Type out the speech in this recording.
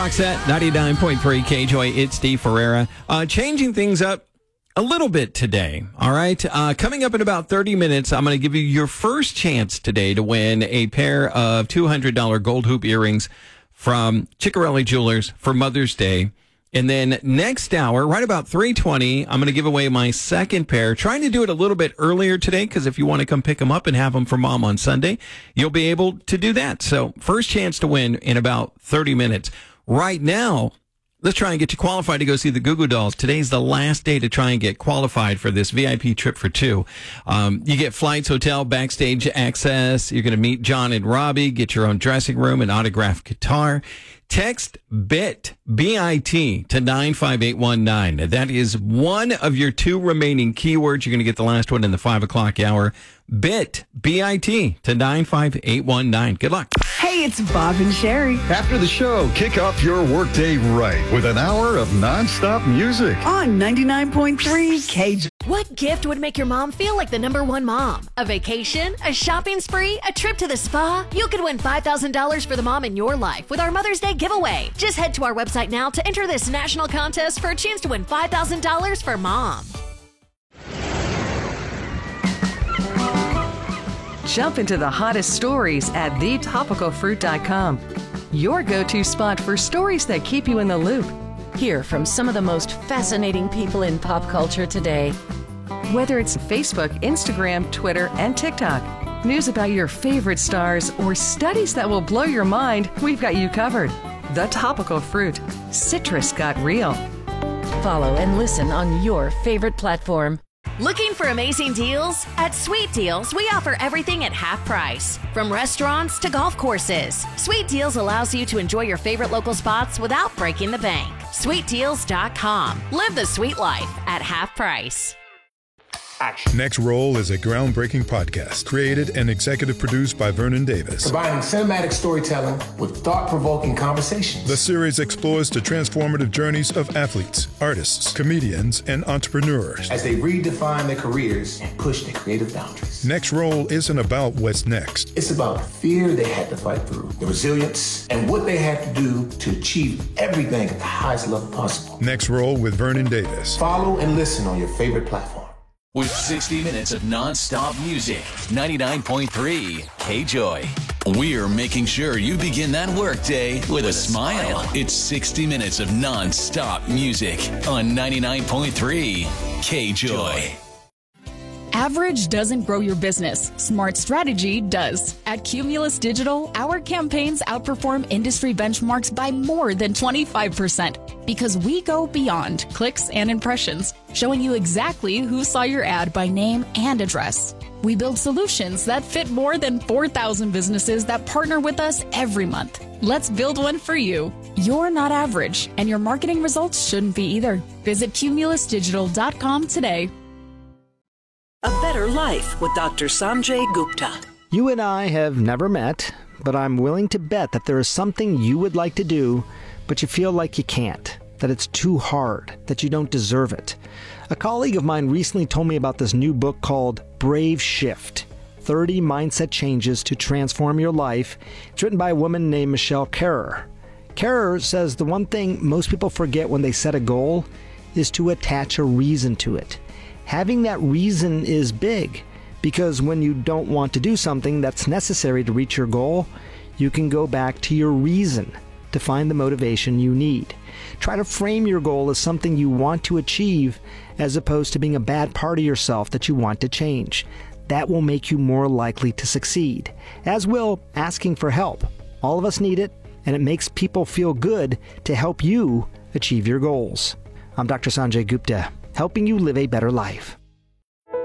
Roxette, 99.3 KJOY, it's Steve Ferreira. Changing things up a little bit today, all right? Coming up in about 30 minutes, I'm going to give you your first chance today to win a pair of $200 gold hoop earrings from Ciccarelli Jewelers for Mother's Day. And then next hour, right about 3:20, I'm going to give away my second pair. Trying to do it a little bit earlier today because if you want to come pick them up and have them for Mom on Sunday, you'll be able to do that. So first chance to win in about 30 minutes. Right now, let's try and get you qualified to go see the Goo Goo Dolls. Today's the last day to try and get qualified for this VIP trip for two. You get flights, hotel, backstage access. You're going to meet John and Robbie, get your own dressing room and autographed guitar. Text BIT, B-I-T, to 95819. That is one of your two remaining keywords. You're going to get the last one in the 5 o'clock hour. BIT, B-I-T, to 95819. Good luck. Hey, it's Bob and Sherry. After the show, kick off your workday right with an hour of nonstop music. On 99.3 KJ. What gift would make your mom feel like the #1 mom? A vacation? A shopping spree? A trip to the spa? You could win $5,000 for the mom in your life with our Mother's Day giveaway. Just head to our website now to enter this national contest for a chance to win $5,000 for mom. Jump into the hottest stories at thetopicalfruit.com. Your go-to spot for stories that keep you in the loop. Hear from some of the most fascinating people in pop culture today. Whether it's Facebook, Instagram, Twitter, and TikTok, news about your favorite stars, or studies that will blow your mind, we've got you covered. The Topical Fruit. Citrus got real. Follow and listen on your favorite platform. Looking for amazing deals? At Sweet Deals, we offer everything at half price. From restaurants to golf courses, Sweet Deals allows you to enjoy your favorite local spots without breaking the bank. SweetDeals.com. Live the sweet life at half price. Next Roll is a groundbreaking podcast created and executive produced by Vernon Davis. Combining cinematic storytelling with thought-provoking conversations. The series explores the transformative journeys of athletes, artists, comedians, and entrepreneurs as they redefine their careers and push their creative boundaries. Next Roll isn't about what's next. It's about the fear they had to fight through, the resilience, and what they had to do to achieve everything at the highest level possible. Next Roll with Vernon Davis. Follow and listen on your favorite platform. With 60 minutes of non-stop music, 99.3 KJOY. We're making sure you begin that workday with a smile. It's 60 minutes of non-stop music on 99.3 KJOY. Average doesn't grow your business. Smart strategy does. At Cumulus Digital, our campaigns outperform industry benchmarks by more than 25% because we go beyond clicks and impressions, showing you exactly who saw your ad by name and address. We build solutions that fit more than 4,000 businesses that partner with us every month. Let's build one for you. You're not average, and your marketing results shouldn't be either. Visit cumulusdigital.com today. A Better Life with Dr. Sanjay Gupta. You and I have never met, but I'm willing to bet that there is something you would like to do, but you feel like you can't, that it's too hard, that you don't deserve it. A colleague of mine recently told me about this new book called Brave Shift, 30 Mindset Changes to Transform Your Life. It's written by a woman named Michelle Kerrer. Kerrer says the one thing most people forget when they set a goal is to attach a reason to it. Having that reason is big because when you don't want to do something that's necessary to reach your goal, you can go back to your reason to find the motivation you need. Try to frame your goal as something you want to achieve as opposed to being a bad part of yourself that you want to change. That will make you more likely to succeed, as will asking for help. All of us need it, and it makes people feel good to help you achieve your goals. I'm Dr. Sanjay Gupta, helping you live a better life.